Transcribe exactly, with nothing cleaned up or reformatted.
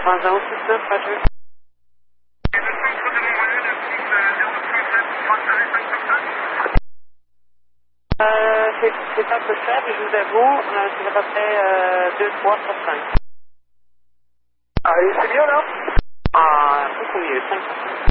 un zéro six neuf, Roger. Euh, c'est c'est un peu faible, je vous avoue, euh, c'est à peu près euh, deux trois sur cinq. Allez, c'est bien là? Ah, beaucoup mieux, cinq sur cinq.